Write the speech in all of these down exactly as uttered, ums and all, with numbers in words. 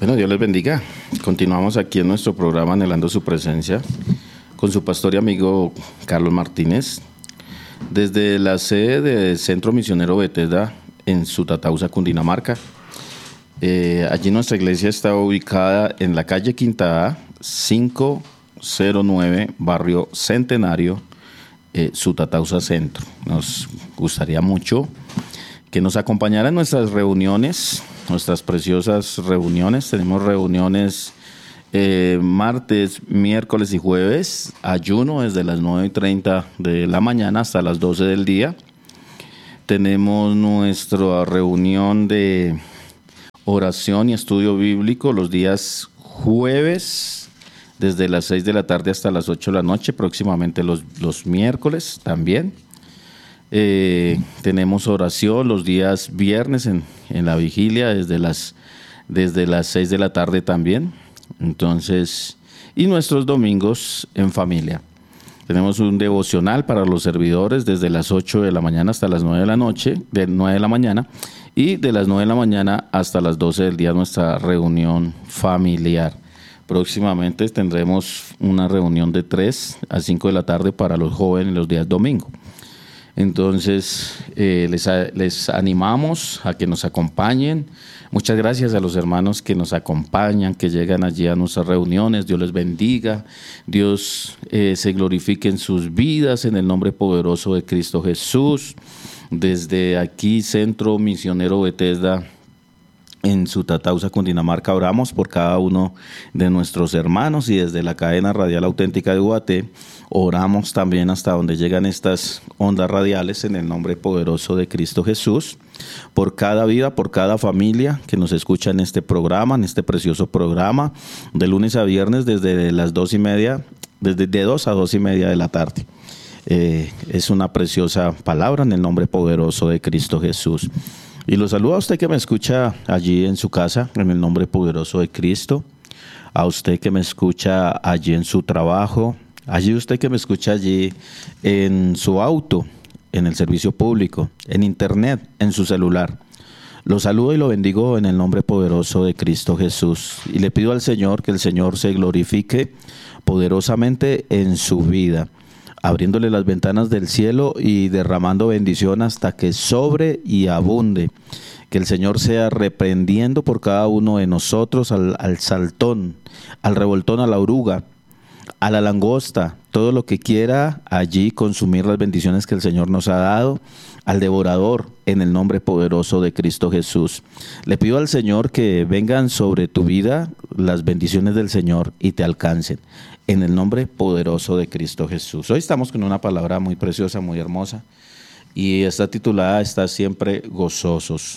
Bueno, Dios les bendiga. Continuamos aquí en nuestro programa Anhelando su presencia con su pastor y amigo Carlos Martínez desde la sede del Centro Misionero Bethesda en Sutatausa, Cundinamarca. Eh, allí nuestra iglesia está ubicada en la calle Quinta A, quinientos nueve, barrio Centenario, eh, Sutatausa Centro. Nos gustaría mucho que nos acompañara en nuestras reuniones, nuestras preciosas reuniones. Tenemos reuniones eh, martes, miércoles y jueves, ayuno desde las nueve y treinta de la mañana hasta las doce del día. Tenemos nuestra reunión de oración y estudio bíblico los días jueves, desde las seis de la tarde hasta las ocho de la noche, próximamente los, los miércoles también. Eh, tenemos oración los días viernes en, en la vigilia desde las, desde las seis de la tarde también. Entonces, y nuestros domingos en familia. Tenemos un devocional para los servidores desde las ocho de la mañana hasta las nueve de la noche, de nueve de la mañana, y de las nueve de la mañana hasta las doce del día nuestra reunión familiar. Próximamente tendremos una reunión de tres a cinco de la tarde para los jóvenes los días domingo. Entonces, eh, les, les animamos a que nos acompañen. Muchas gracias a los hermanos que nos acompañan, que llegan allí a nuestras reuniones. Dios les bendiga. Dios eh, se glorifique en sus vidas en el nombre poderoso de Cristo Jesús. Desde aquí, Centro Misionero Bethesda, en Sutatausa, Cundinamarca, oramos por cada uno de nuestros hermanos, y desde la cadena radial auténtica de U A T oramos también hasta donde llegan estas ondas radiales en el nombre poderoso de Cristo Jesús, por cada vida, por cada familia que nos escucha en este programa, en este precioso programa, de lunes a viernes desde las dos y media, desde de dos a dos y media de la tarde. Eh, es una preciosa palabra en el nombre poderoso de Cristo Jesús. Y lo saludo a usted que me escucha allí en su casa, en el nombre poderoso de Cristo. A usted que me escucha allí en su trabajo. Allí usted que me escucha allí en su auto, en el servicio público, en internet, en su celular. Lo saludo y lo bendigo en el nombre poderoso de Cristo Jesús. Y le pido al Señor que el Señor se glorifique poderosamente en su vida, abriéndole las ventanas del cielo y derramando bendición hasta que sobre y abunde. Que el Señor sea reprendiendo por cada uno de nosotros al, al saltón, al revoltón, a la oruga, a la langosta, todo lo que quiera allí consumir las bendiciones que el Señor nos ha dado, al devorador, en el nombre poderoso de Cristo Jesús. Le pido al Señor que vengan sobre tu vida las bendiciones del Señor y te alcancen, en el nombre poderoso de Cristo Jesús. Hoy estamos con una palabra muy preciosa, muy hermosa, y está titulada "Está siempre gozosos".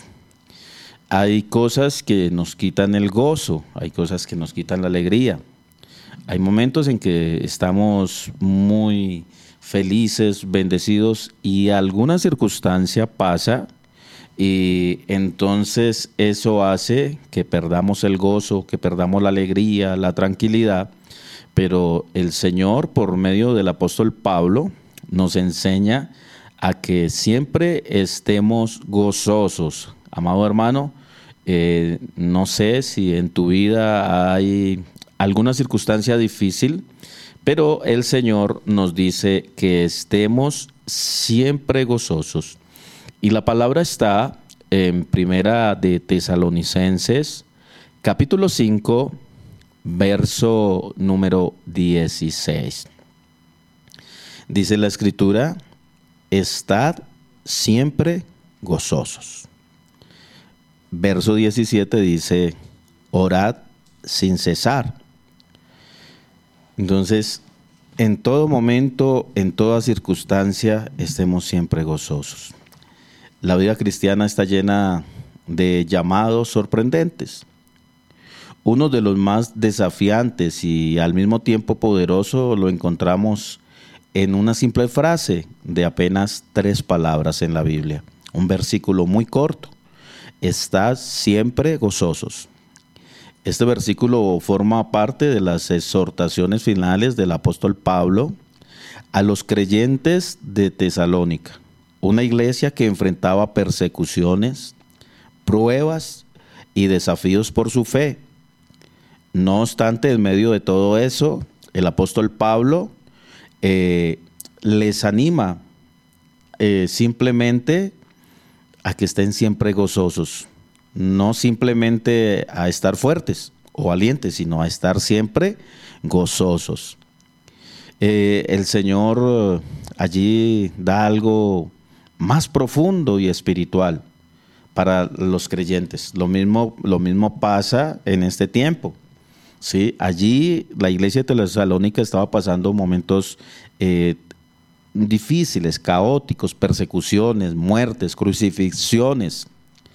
Hay cosas que nos quitan el gozo, hay cosas que nos quitan la alegría. Hay momentos en que estamos muy felices, bendecidos, y alguna circunstancia pasa y entonces eso hace que perdamos el gozo, que perdamos la alegría, la tranquilidad. Pero el Señor, por medio del apóstol Pablo, nos enseña a que siempre estemos gozosos. Amado hermano, eh, no sé si en tu vida hay alguna circunstancia difícil, pero el Señor nos dice que estemos siempre gozosos. Y la palabra está en Primera de Tesalonicenses, capítulo cinco, verso número dieciséis. Dice la Escritura: estad siempre gozosos. Verso diecisiete dice: orad sin cesar. Entonces, en todo momento, en toda circunstancia, estemos siempre gozosos. La vida cristiana está llena de llamados sorprendentes. Uno de los más desafiantes y al mismo tiempo poderoso lo encontramos en una simple frase de apenas tres palabras en la Biblia. Un versículo muy corto: estad siempre gozosos. Este versículo forma parte de las exhortaciones finales del apóstol Pablo a los creyentes de Tesalónica, una iglesia que enfrentaba persecuciones, pruebas y desafíos por su fe. No obstante, en medio de todo eso, el apóstol Pablo eh, les anima eh, simplemente a que estén siempre gozosos, no simplemente a estar fuertes o valientes, sino a estar siempre gozosos. Eh, el Señor allí da algo más profundo y espiritual para los creyentes. Lo mismo, lo mismo pasa en este tiempo. ¿Sí? Allí la iglesia de Tesalónica estaba pasando momentos eh, difíciles, caóticos, persecuciones, muertes, crucifixiones.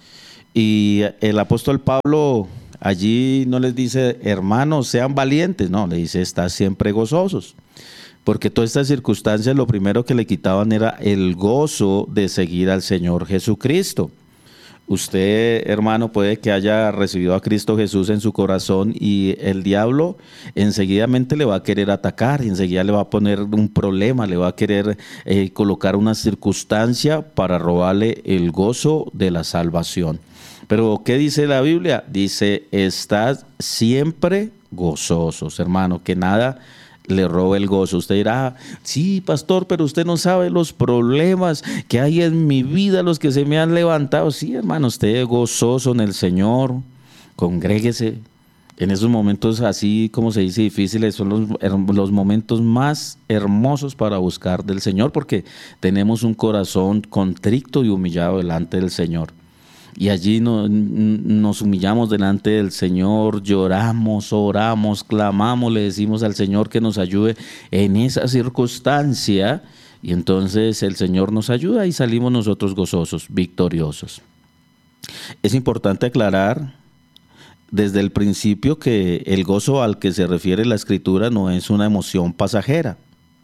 Y el apóstol Pablo allí no les dice, hermanos, sean valientes, no, le dice, estad siempre gozosos. Porque todas estas circunstancias lo primero que le quitaban era el gozo de seguir al Señor Jesucristo. Usted, hermano, puede que haya recibido a Cristo Jesús en su corazón y el diablo enseguidamente le va a querer atacar, y enseguida le va a poner un problema, le va a querer eh, colocar una circunstancia para robarle el gozo de la salvación. Pero, ¿qué dice la Biblia? Dice, estad siempre gozosos, hermano, que nada le roba el gozo. Usted dirá, sí, pastor, pero usted no sabe los problemas que hay en mi vida, los que se me han levantado. Sí, hermano, esté gozoso en el Señor, congréguese. En esos momentos así, como se dice, difíciles, son los, los momentos más hermosos para buscar del Señor, porque tenemos un corazón contrito y humillado delante del Señor. Y allí no, nos humillamos delante del Señor, lloramos, oramos, clamamos, le decimos al Señor que nos ayude en esa circunstancia, y entonces el Señor nos ayuda y salimos nosotros gozosos, victoriosos. Es importante aclarar desde el principio que el gozo al que se refiere la Escritura no es una emoción pasajera,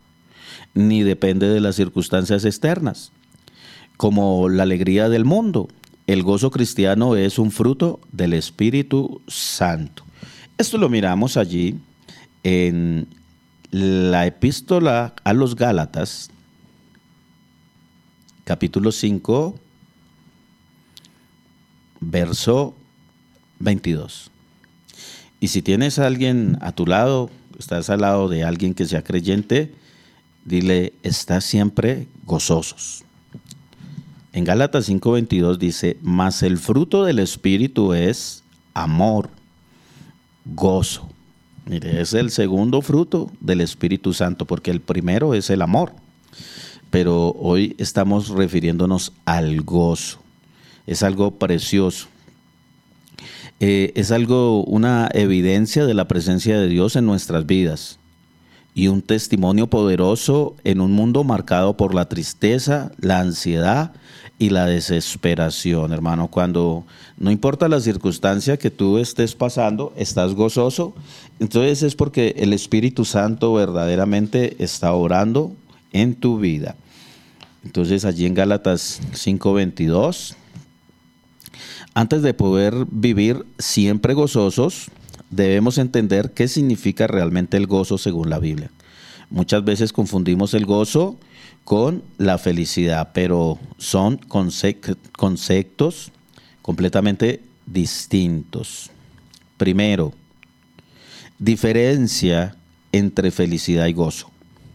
ni depende de las circunstancias externas, como la alegría del mundo. El gozo cristiano es un fruto del Espíritu Santo. Esto lo miramos allí en la epístola a los Gálatas, capítulo cinco, verso veintidós. Y si tienes a alguien a tu lado, estás al lado de alguien que sea creyente, dile, estás siempre gozosos. En Gálatas cinco veintidós dice, mas el fruto del Espíritu es amor, gozo. Mire, es el segundo fruto del Espíritu Santo, porque el primero es el amor. Pero hoy estamos refiriéndonos al gozo. Es algo precioso. Eh, es algo, una evidencia de la presencia de Dios en nuestras vidas. Y un testimonio poderoso en un mundo marcado por la tristeza, la ansiedad y la desesperación, hermano. Cuando no importa la circunstancia que tú estés pasando, estás gozoso, entonces es porque el Espíritu Santo verdaderamente está orando en tu vida. Entonces allí en Gálatas cinco veintidós, antes de poder vivir siempre gozosos, debemos entender qué significa realmente el gozo según la Biblia. Muchas veces confundimos el gozo con la felicidad, pero son conceptos completamente distintos. Primero, diferencia entre felicidad y gozo.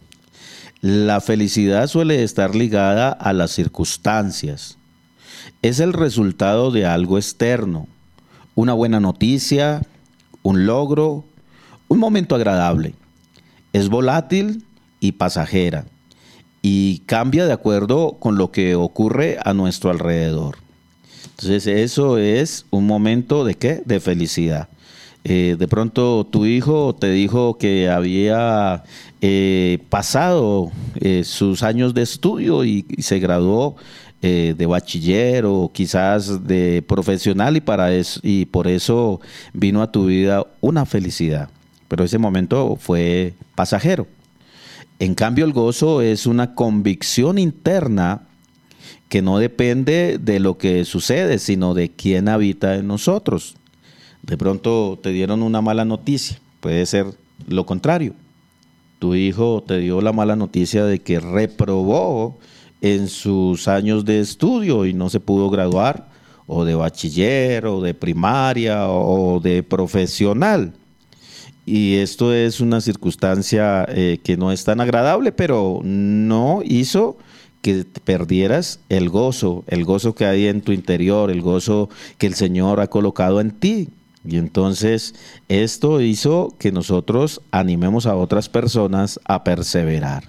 La felicidad suele estar ligada a las circunstancias. Es el resultado de algo externo, una buena noticia, un logro, un momento agradable. Es volátil y pasajera y cambia de acuerdo con lo que ocurre a nuestro alrededor. Entonces eso es un momento de ¿qué? De felicidad. Eh, de pronto tu hijo te dijo que había eh, pasado eh, sus años de estudio y, y se graduó eh, de bachiller o quizás de profesional y, para eso, y por eso vino a tu vida una felicidad. Pero ese momento fue pasajero. En cambio, el gozo es una convicción interna que no depende de lo que sucede, sino de quién habita en nosotros. De pronto te dieron una mala noticia, puede ser lo contrario. Tu hijo te dio la mala noticia de que reprobó en sus años de estudio y no se pudo graduar, o de bachiller, o de primaria, o de profesional. y esto es una circunstancia eh, que no es tan agradable, pero no hizo que perdieras el gozo, el gozo que hay en tu interior, el gozo que el Señor ha colocado en ti. Y entonces esto hizo que nosotros animemos a otras personas a perseverar.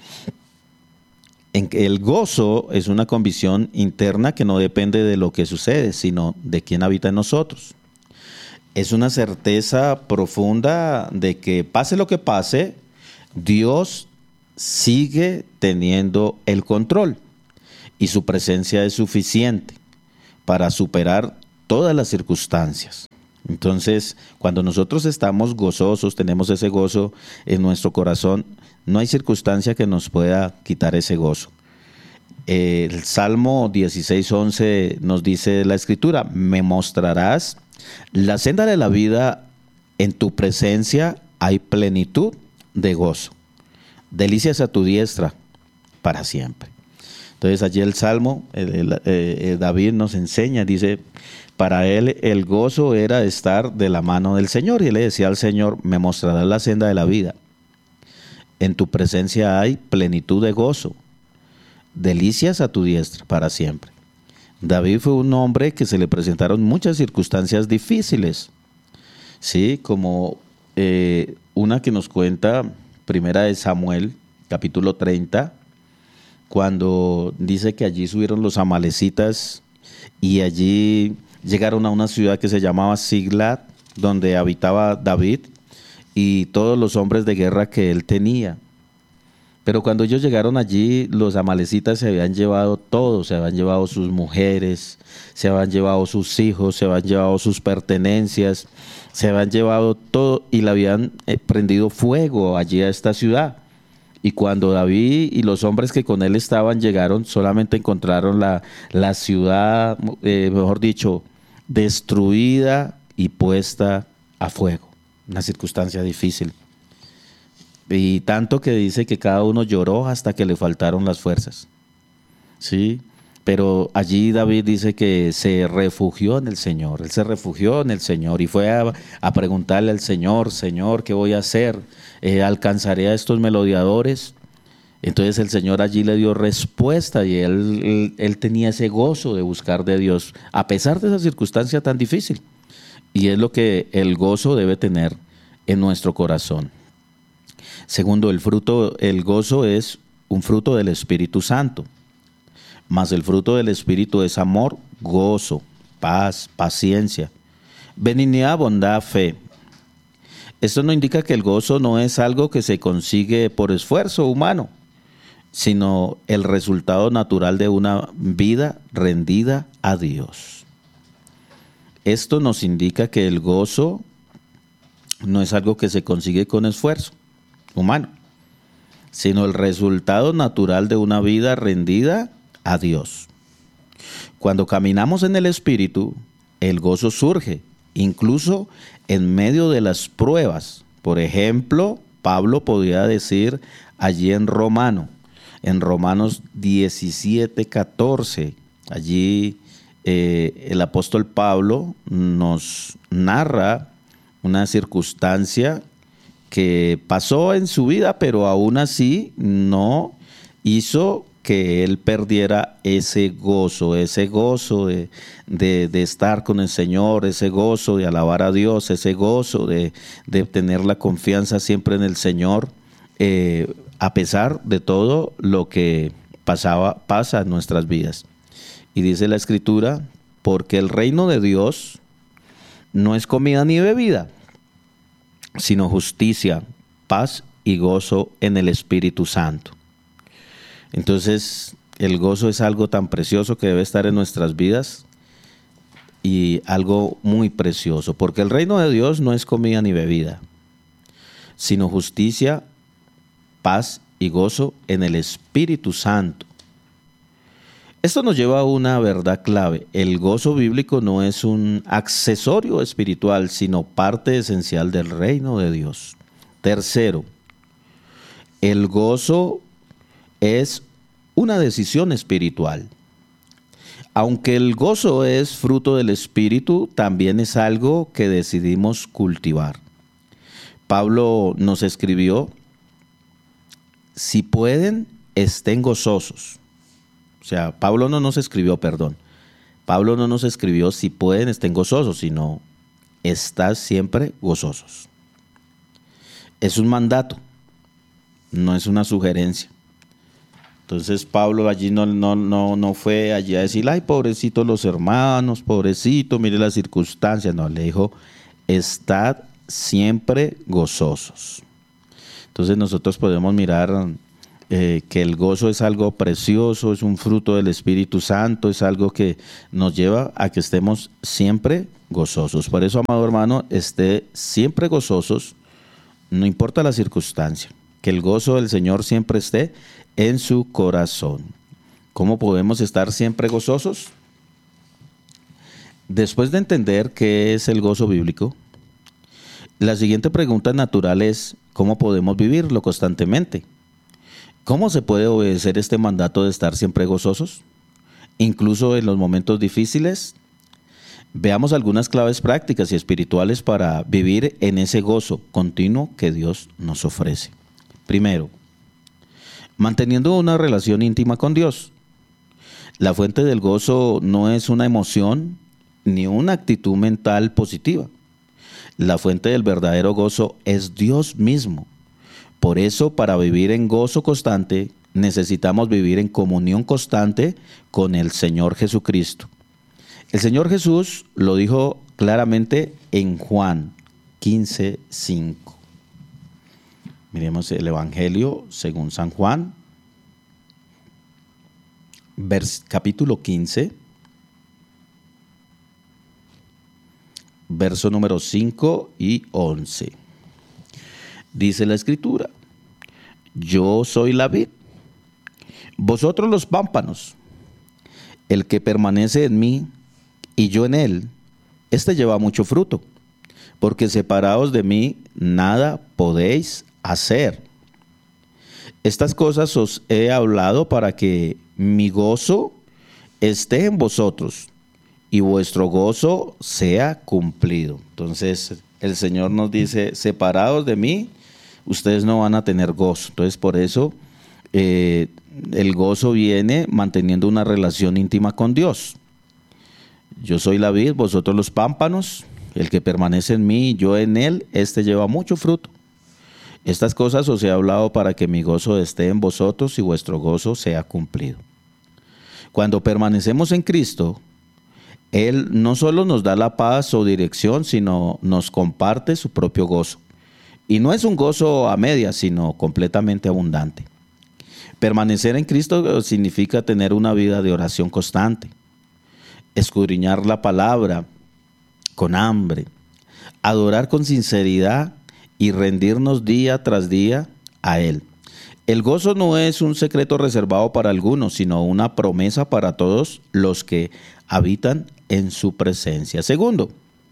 En que el gozo es una convicción interna que no depende de lo que sucede, sino de quién habita en nosotros. Es una certeza profunda de que pase lo que pase, Dios sigue teniendo el control y su presencia es suficiente para superar todas las circunstancias. Entonces, cuando nosotros estamos gozosos, tenemos ese gozo en nuestro corazón, no hay circunstancia que nos pueda quitar ese gozo. El Salmo dieciséis once nos dice la Escritura: me mostrarás la senda de la vida, en tu presencia hay plenitud de gozo. Delicias a tu diestra para siempre. Entonces allí el Salmo, el, el, el, David nos enseña, dice, para él el gozo era estar de la mano del Señor. Y él le decía al Señor: me mostrarás la senda de la vida. En tu presencia hay plenitud de gozo. Delicias a tu diestra para siempre. David fue un hombre que se le presentaron muchas circunstancias difíciles. Sí, como eh, una que nos cuenta Primera de Samuel, capítulo treinta, cuando dice que allí subieron los amalecitas y allí llegaron a una ciudad que se llamaba Siglat, donde habitaba David y todos los hombres de guerra que él tenía. Pero cuando ellos llegaron allí, los amalecitas se habían llevado todo, se habían llevado sus mujeres, se habían llevado sus hijos, se habían llevado sus pertenencias, se habían llevado todo y le habían prendido fuego allí a esta ciudad. Y cuando David y los hombres que con él estaban llegaron, solamente encontraron la, la ciudad, eh, mejor dicho, destruida y puesta a fuego. Una circunstancia difícil. Y tanto que dice que cada uno lloró hasta que le faltaron las fuerzas. Sí, pero allí David dice que se refugió en el Señor. Él se refugió en el Señor y fue a, a preguntarle al Señor: Señor, ¿qué voy a hacer? Eh, ¿Alcanzaré a estos merodeadores? Entonces el Señor allí le dio respuesta y él, él, él tenía ese gozo de buscar de Dios, a pesar de esa circunstancia tan difícil. Y es lo que el gozo debe tener en nuestro corazón. Segundo, el fruto, el gozo es un fruto del Espíritu Santo. Mas el fruto del Espíritu es amor, gozo, paz, paciencia, benignidad, bondad, fe. Esto no indica que el gozo no es algo que se consigue por esfuerzo humano, sino el resultado natural de una vida rendida a Dios. Esto nos indica que el gozo no es algo que se consigue con esfuerzo humano, sino el resultado natural de una vida rendida a Dios. Cuando caminamos en el Espíritu, el gozo surge, incluso en medio de las pruebas. Por ejemplo, Pablo podía decir allí en Romano, en Romanos diecisiete, catorce, allí eh, el apóstol Pablo nos narra una circunstancia que pasó en su vida, pero aún así no hizo que él perdiera ese gozo, ese gozo de, de, de estar con el Señor, ese gozo de alabar a Dios, ese gozo de, de tener la confianza siempre en el Señor, eh, a pesar de todo lo que pasaba, pasa en nuestras vidas. Y dice la Escritura: porque el reino de Dios no es comida ni bebida, sino justicia, paz y gozo en el Espíritu Santo. Entonces, el gozo es algo tan precioso que debe estar en nuestras vidas y algo muy precioso, porque el reino de Dios no es comida ni bebida, sino justicia, paz y gozo en el Espíritu Santo. Esto nos lleva a una verdad clave: el gozo bíblico no es un accesorio espiritual, sino parte esencial del reino de Dios. Tercero, el gozo es una decisión espiritual. Aunque el gozo es fruto del Espíritu, también es algo que decidimos cultivar. Pablo nos escribió, si pueden, estén gozosos. O sea, Pablo no nos escribió, perdón. Pablo no nos escribió, si pueden, estén gozosos, sino, estad siempre gozosos. Es un mandato, no es una sugerencia. Entonces Pablo allí no, no, no, no fue allí a decir, ay, pobrecitos los hermanos, pobrecito, mire las circunstancias. No, le dijo, estad siempre gozosos. Entonces nosotros podemos mirar eh, que el gozo es algo precioso, es un fruto del Espíritu Santo, es algo que nos lleva a que estemos siempre gozosos. Por eso, amado hermano, esté siempre gozosos, no importa la circunstancia, que el gozo del Señor siempre esté en su corazón. ¿Cómo podemos estar siempre gozosos? Después de entender qué es el gozo bíblico, la siguiente pregunta natural es, ¿cómo podemos vivirlo constantemente? ¿Cómo se puede obedecer este mandato de estar siempre gozosos? Incluso en los momentos difíciles. Veamos algunas claves prácticas y espirituales para vivir en ese gozo continuo que Dios nos ofrece. Primero, manteniendo una relación íntima con Dios. La fuente del gozo no es una emoción ni una actitud mental positiva. La fuente del verdadero gozo es Dios mismo. Por eso, para vivir en gozo constante, necesitamos vivir en comunión constante con el Señor Jesucristo. El Señor Jesús lo dijo claramente en Juan quince, cinco. Miremos el Evangelio según San Juan, vers, capítulo quince, verso número cinco y once. Dice la Escritura, yo soy la vid, vosotros los pámpanos. El que permanece en mí y yo en él, éste lleva mucho fruto, porque separados de mí nada podéis hacer. Estas cosas os he hablado para que mi gozo esté en vosotros y vuestro gozo sea cumplido. Entonces el Señor nos dice, separados de mí, ustedes no van a tener gozo. Entonces por eso eh, el gozo viene manteniendo una relación íntima con Dios. Yo soy la vid, vosotros los pámpanos. El que permanece en mí y yo en él, éste lleva mucho fruto. Estas cosas os he hablado para que mi gozo esté en vosotros y vuestro gozo sea cumplido. Cuando permanecemos en Cristo, Él no solo nos da la paz o dirección, sino nos comparte su propio gozo. Y no es un gozo a medias, sino completamente abundante. Permanecer en Cristo significa tener una vida de oración constante, escudriñar la palabra con hambre, adorar con sinceridad y rendirnos día tras día a Él. El gozo no es un secreto reservado para algunos, sino una promesa para todos los que habitan en su presencia. Segundo,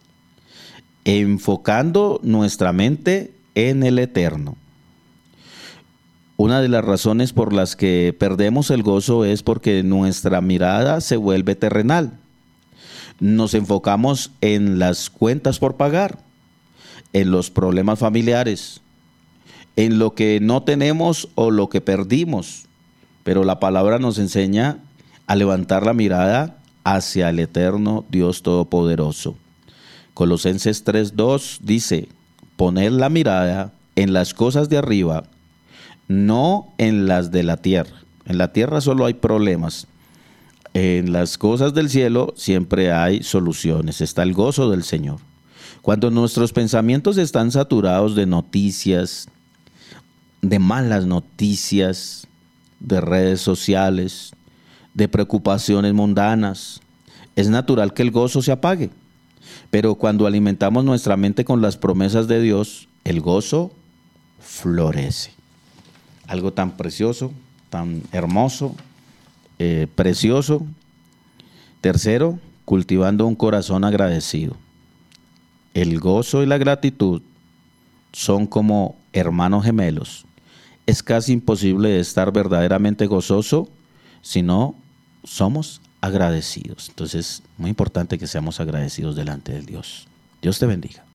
enfocando nuestra mente en el eterno. Una de las razones por las que perdemos el gozo es porque nuestra mirada se vuelve terrenal. Nos enfocamos en las cuentas por pagar, en los problemas familiares, en lo que no tenemos o lo que perdimos. Pero la palabra nos enseña a levantar la mirada hacia el eterno Dios Todopoderoso. Colosenses tres dos dice, poned la mirada en las cosas de arriba, no en las de la tierra. En la tierra solo hay problemas. En las cosas del cielo siempre hay soluciones. Está el gozo del Señor. Cuando nuestros pensamientos están saturados de noticias, de malas noticias, de redes sociales, de preocupaciones mundanas, es natural que el gozo se apague. Pero cuando alimentamos nuestra mente con las promesas de Dios, el gozo florece. Algo tan precioso, tan hermoso, eh, precioso. Tercero, cultivando un corazón agradecido. El gozo y la gratitud son como hermanos gemelos. Es casi imposible estar verdaderamente gozoso si no somos agradecidos. Entonces, muy importante que seamos agradecidos delante de Dios. Dios te bendiga.